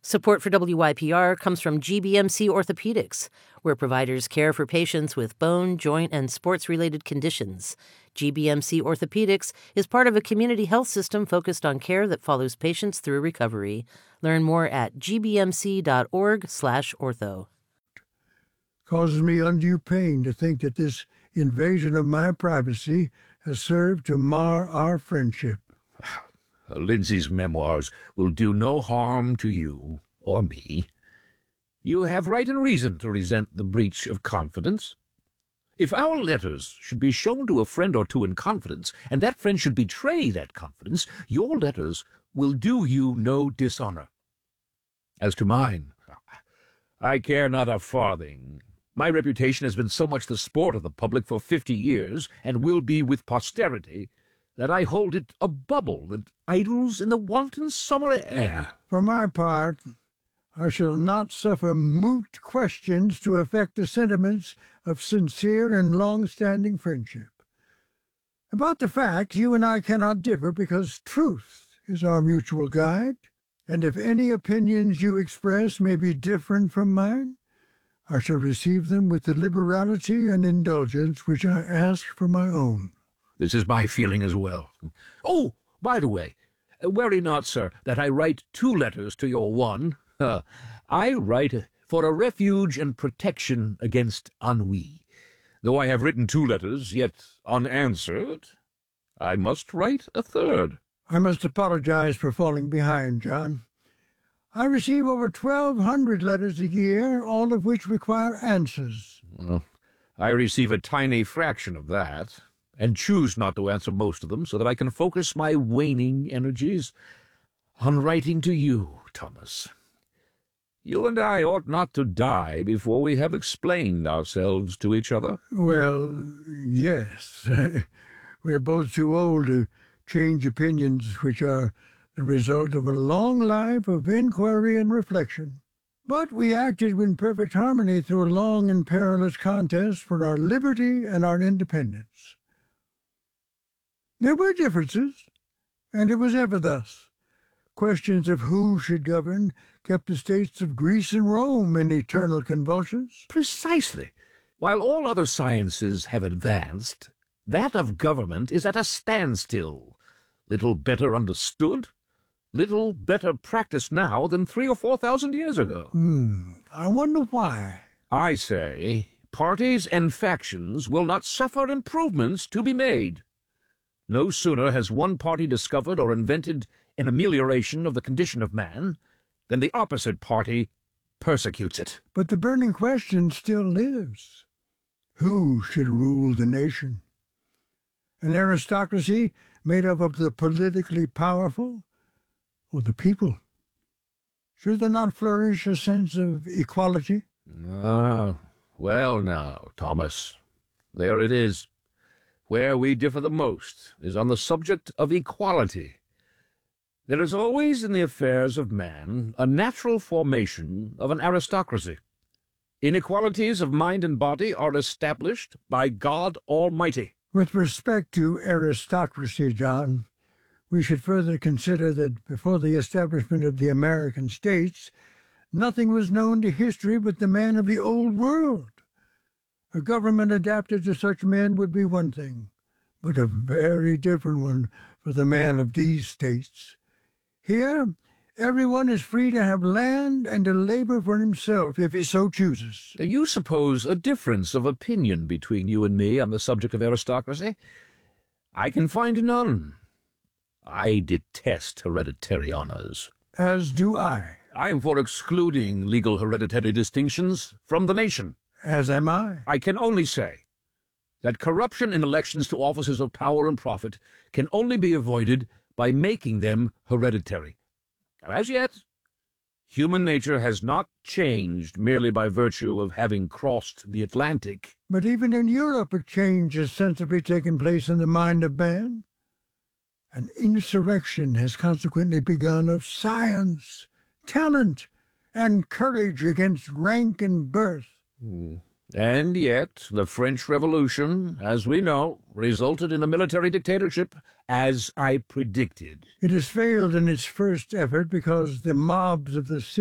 Support for WYPR comes from GBMC Orthopedics, where providers care for patients with bone, joint, and sports-related conditions. GBMC Orthopedics is part of a community health system focused on care that follows patients through recovery. Learn more at gbmc.org/ortho. Causes me undue pain to think that this invasion of my privacy has served to mar our friendship. Lindsay's memoirs will do no harm to you or me. You have right and reason to resent the breach of confidence. If our letters should be shown to a friend or two in confidence, and that friend should betray that confidence, your letters will do you no dishonor. As to mine, I care not a farthing. My reputation has been so much the sport of the public for 50 years, and will be with posterity, that I hold it a bubble that idles in the wanton summer air. For my part, I shall not suffer moot questions to affect the sentiments of sincere and long-standing friendship. About the facts, you and I cannot differ because truth is our mutual guide, and if any opinions you express may be different from mine, I shall receive them with the liberality and indulgence which I ask for my own. This is my feeling as well. Oh, by the way, worry not, sir, that I write 2 letters to your one. I write for a refuge and protection against ennui. Though I have written 2 letters, yet unanswered, I must write a 3rd. I must apologize for falling behind, John. I receive over 1,200 letters a year, all of which require answers. Well, I receive a tiny fraction of that, and choose not to answer most of them, so that I can focus my waning energies on writing to you, Thomas. You and I ought not to die before we have explained ourselves to each other. Well, yes. We're both too old to change opinions which are the result of a long life of inquiry and reflection. But we acted in perfect harmony through a long and perilous contest for our liberty and our independence. There were differences, and it was ever thus. Questions of who should govern kept the states of Greece and Rome in eternal convulsions. Precisely. While all other sciences have advanced, that of government is at a standstill, little better understood, little better practiced now than 3,000 or 4,000 years ago. I wonder why. I say parties and factions will not suffer improvements to be made. No sooner has one party discovered or invented an amelioration of the condition of man than the opposite party persecutes it. But the burning question still lives. Who should rule the nation? An aristocracy made up of the politically powerful or the people? Should there not flourish a sense of equality? Well now, Thomas, there it is. Where we differ the most is on the subject of equality. There is always in the affairs of man a natural formation of an aristocracy. Inequalities of mind and body are established by God Almighty. With respect to aristocracy, John, we should further consider that before the establishment of the American states, nothing was known to history but the man of the old world. A government adapted to such men would be one thing, but a very different one for the man of these states. Here, everyone is free to have land and to labor for himself if he so chooses. You suppose a difference of opinion between you and me on the subject of aristocracy? I can find none. I detest hereditary honors. As do I. I am for excluding legal hereditary distinctions from the nation. As am I. I can only say that corruption in elections to offices of power and profit can only be avoided by making them hereditary. As yet, human nature has not changed merely by virtue of having crossed the Atlantic. But even in Europe a change has sensibly taken place in the mind of man. An insurrection has consequently begun of science, talent, and courage against rank and birth. And yet, the French Revolution, as we know, resulted in a military dictatorship, as I predicted. It has failed in its first effort because the mobs of the